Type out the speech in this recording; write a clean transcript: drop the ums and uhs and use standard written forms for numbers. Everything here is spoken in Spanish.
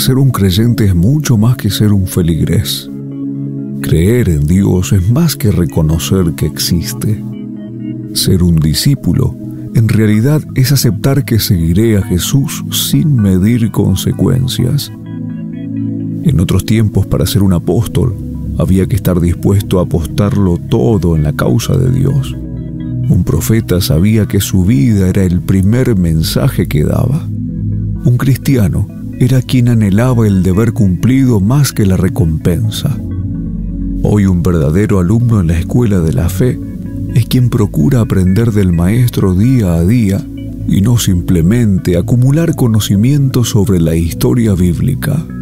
ser un creyente es mucho más que ser un feligrés. Creer en Dios es más que reconocer que existe. Ser un discípulo, en realidad, es aceptar que seguiré a Jesús sin medir consecuencias. En otros tiempos, para ser un apóstol, había que estar dispuesto a apostarlo todo en la causa de Dios. Un profeta sabía que su vida era el primer mensaje que daba. Un cristiano era quien anhelaba el deber cumplido más que la recompensa. Hoy un verdadero alumno en la escuela de la fe es quien procura aprender del Maestro día a día y no simplemente acumular conocimiento sobre la historia bíblica.